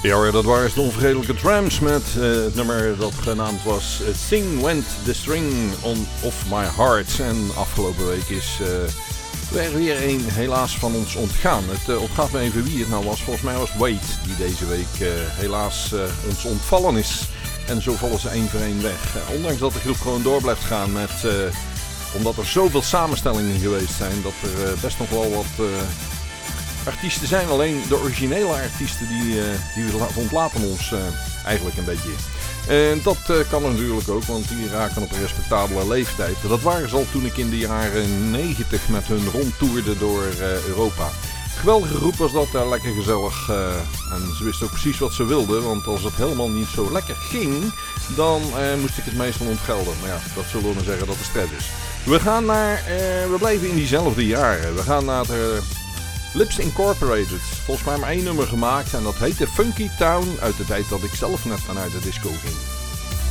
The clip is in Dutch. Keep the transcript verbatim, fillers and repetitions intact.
Ja, dat waren de onvergetelijke Tramps met uh, het nummer dat genaamd was uh, Sing Went the String on of My Heart. En afgelopen week is uh, er weer een helaas van ons ontgaan. Het uh, ontgaat me even wie het nou was. Volgens mij was Wade die deze week uh, helaas uh, ons ontvallen is. En zo vallen ze één voor één weg. Uh, ondanks dat de groep gewoon door blijft gaan met... Uh, omdat er zoveel samenstellingen geweest zijn dat er uh, best nog wel wat... Uh, artiesten zijn, alleen de originele artiesten die, uh, die ontlaten ons uh, eigenlijk een beetje. En dat uh, kan natuurlijk ook, want die raken op een respectabele leeftijd. Dat waren ze al toen ik in de jaren negentig met hun rondtoerde door uh, Europa. Geweldige groep was dat, uh, lekker gezellig. Uh, en ze wisten ook precies wat ze wilden, want als het helemaal niet zo lekker ging, dan uh, moest ik het meestal ontgelden. Maar ja, dat zullen we maar zeggen dat de stress is. We gaan naar, uh, we blijven in diezelfde jaren. We gaan naar de... Lips Incorporated, volgens mij maar één nummer gemaakt en dat heette Funky Town uit de tijd dat ik zelf net vanuit de disco ging.